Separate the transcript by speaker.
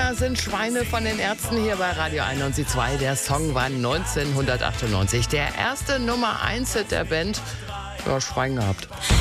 Speaker 1: Männer sind Schweine von den Ärzten hier bei Radio 91.2. Der Song war 1998 der erste Nummer 1 Hit der Band. Ja, Schwein gehabt.